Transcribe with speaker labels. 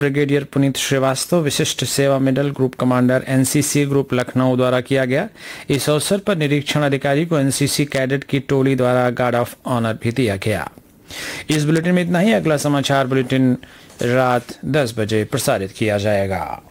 Speaker 1: Brigadier Puneet Srivastava विशिष्ट सेवा medal group commander NCC group Lucknow द्वारा किया गया। इस अवसर पर निरीक्षण अधिकारी को एनसीसी कैडेट की टोली द्वारा गार्ड ऑफ ऑनर भी दिया गया। इस बुलेटिन में इतना ही। अगला समाचार बुलेटिन रात 10 बजे प्रसारित किया जाएगा।